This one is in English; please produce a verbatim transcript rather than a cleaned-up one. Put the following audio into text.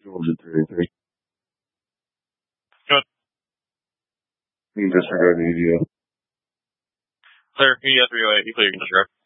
Georgia three three. Good. You can disregard the E D O. Clear. E D O three oh eight. You clear. You can disregard.